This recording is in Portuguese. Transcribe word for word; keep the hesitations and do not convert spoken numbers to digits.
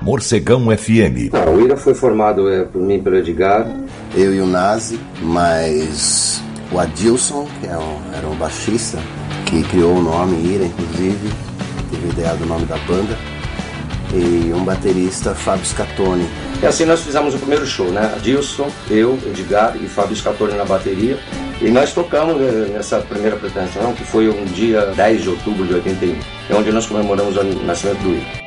Morcegão F M. Não, o Ira foi formado é, por mim e pelo Edgar. Eu e o Nazi, mas o Adilson, que é um, era um baixista, que criou o nome Ira, inclusive, teve ideia do nome da banda, e um baterista, Fábio Scatoni. E assim nós fizemos o primeiro show, né? Adilson, eu, Edgar e Fábio Scatoni na bateria. E nós tocamos nessa primeira apresentação, que foi um dia dez de outubro de oitenta e um, é onde nós comemoramos o nascimento do Ira.